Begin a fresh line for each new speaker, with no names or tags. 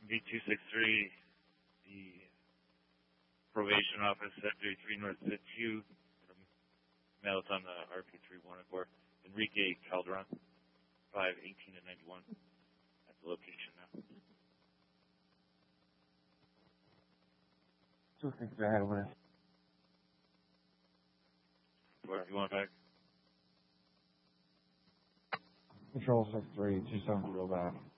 V263, the probation office at 33 North 5th Q. Mail it on the RP31 for Enrique Calderon, 518 and 91 at the location now.
So think I had one.
Where you want back?
Control 63, 27 to go back.